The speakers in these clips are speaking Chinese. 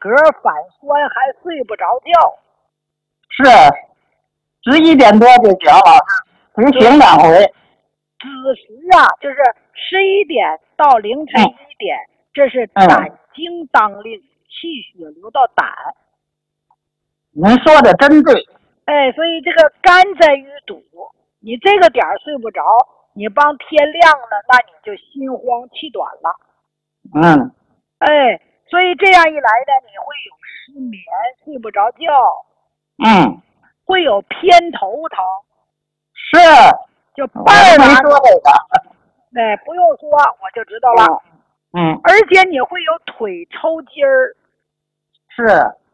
嗝反酸还睡不着觉。 是11点多就醒了，只醒2回。 子时啊，就是11点到凌晨1点，这是胆经当令，气血流到胆。 您说的真对。 所以这个肝在于堵，你这个点睡不着，你帮天亮了，那你就心慌气短了。所以这样一来呢，你会有失眠，睡不着觉。会有偏头疼。 是， 就半儿没说这个。 不用说，我就知道了。而且你会有腿抽筋儿。 是。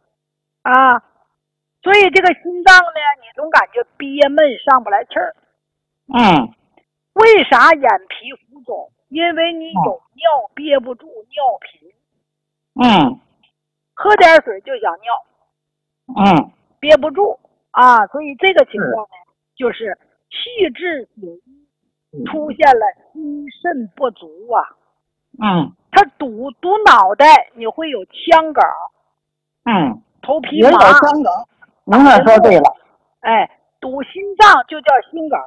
所以这个心脏呢，你总感觉憋闷，上不来气儿。为啥眼皮浮肿？因为你有尿憋不住，尿频。喝点水就想尿。憋不住所以这个情况呢，就是气滞血瘀，出现了心肾不足它堵脑袋，你会有腔梗。头皮麻。 也有腔梗。您可说对了。 堵心脏就叫心梗。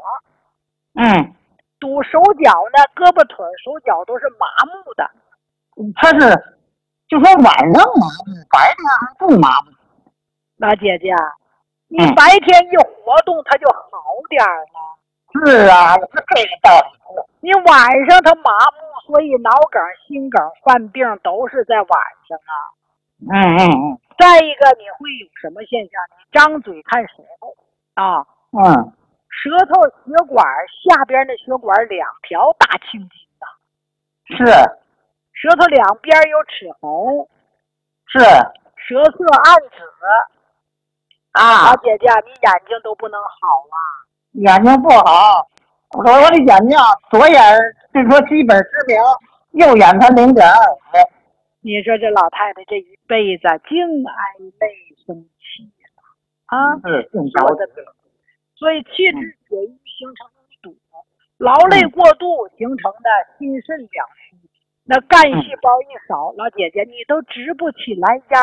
堵手脚呢，胳膊腿手脚都是麻木的。 他是就说晚上麻木，白天还不麻木。 老姐姐，你白天一活动它就好点了。 是啊，是这个道理。 你晚上它麻木，所以脑梗、心梗、犯病都是在晚上再一个，你会有什么现象？你张嘴看舌头舌头血管下边的血管2条大青筋是。 舌头两边有齿痕。 是。 舌色暗紫。老姐姐，你眼睛都不能好眼睛不好，我的眼睛左眼据说基本失明，右眼才0.25。 你说这老太太这一辈子净挨累生气了是净着的。 所以气滞血瘀形成堵，劳累过度形成的心肾两虚，那干细胞一少，老姐姐你都直不起来腰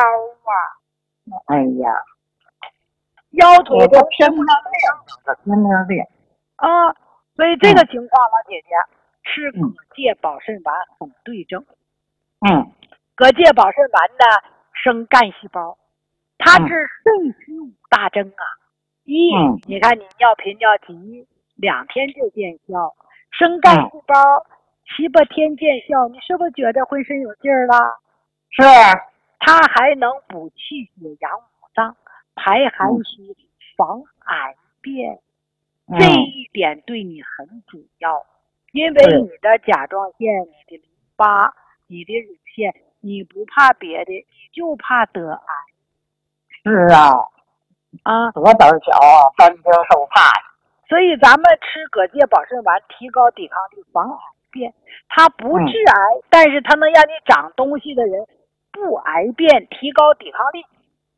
腰腿都天天练所以这个情况，老姐姐吃葛芥保肾丸很对症。葛芥保肾丸呢，生干细胞，它治肾虚5大征你看你尿频尿急2天就见效，生干细胞7、8天见效，你是不是觉得浑身有劲儿了？ 是。 它还能补气血养五脏，排寒虚，防癌变。这一点对你很主要，因为你的甲状腺、你的淋巴、你的乳腺，你不怕别的，你就怕得癌。 是多胆小担惊受怕。 所以咱们吃葛芥保肾丸，提高抵抗力，防癌变。它不治癌，但是它能让你长东西的人不癌变，提高抵抗力。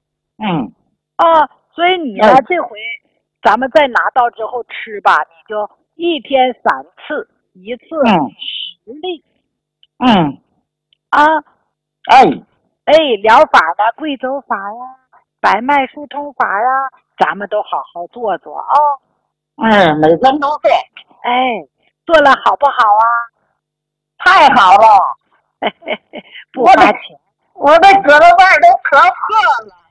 所以你呢，这回咱们再拿到之后吃吧，你就1天3次，1次10粒。疗法呢，贵州法呀，白脉疏通法呀，咱们都好好做做每天都做。 做了好不好太好了。 不花钱。 我的胳膊腕都磕破了。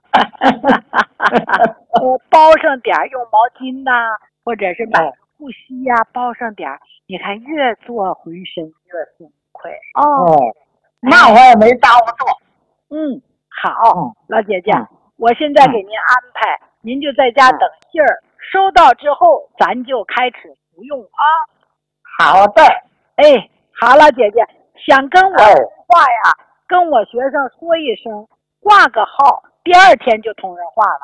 我包上点用毛巾或者是买护膝包上点，你看越做浑身越松快。 那我也没耽误做。 好，老姐姐，我现在给您安排，您就在家等信儿，收到之后咱就开始服用好的。 好了，姐姐，想跟我说话跟我学生说一声，挂个号，第2天就通上话了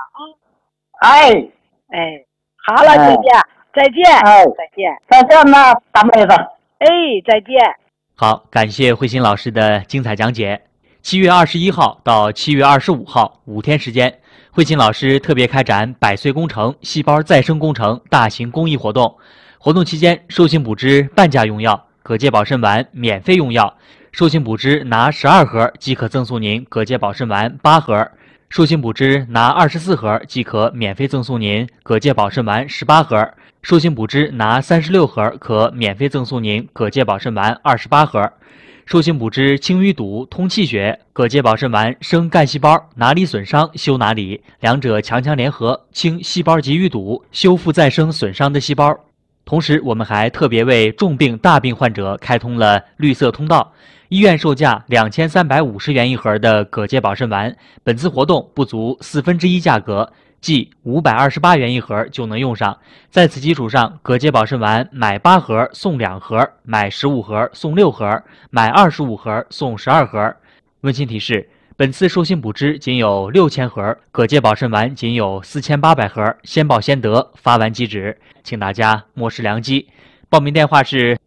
好了，姐姐，再见。 再见吧，大妹子。 再见。 好，感谢慧心老师的精彩讲解。7月21号到7月25号5天时间，慧心老师特别开展100岁工程细胞再生工程大型公益活动。活动期间，寿星补之半价用药，葛芥保肾丸免费用药， 寿星补汁拿12盒即可赠送您葛芥保肾丸8盒，寿星补汁拿24盒即可免费赠送您葛芥保肾丸18盒，寿星补汁拿36盒可免费赠送您葛芥保肾丸28盒。寿星补汁清淤堵、通气血，葛芥保肾丸生干细胞，哪里损伤修哪里，两者强强联合，清细胞及淤堵，修复再生损伤的细胞。同时，我们还特别为重病大病患者开通了绿色通道，医院售价2350元一盒的葛芥保肾丸，本次活动不足1/4价格，即528元一盒就能用上。在此基础上，葛芥保肾丸买8盒送2盒，买15盒送6盒，买25盒送12盒。温馨提示：本次寿星补汁仅有6000盒，葛芥保肾丸仅有4800盒，先报先得，发完即止，请大家莫失良机。报名电话是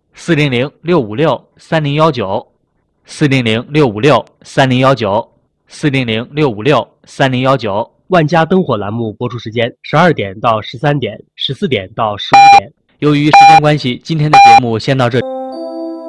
400-656-3019，400-656-3019，400-656-3019。 万家灯火栏目播出时间12点到13点，14点到15点。 由于时间关系，今天的节目先到这里。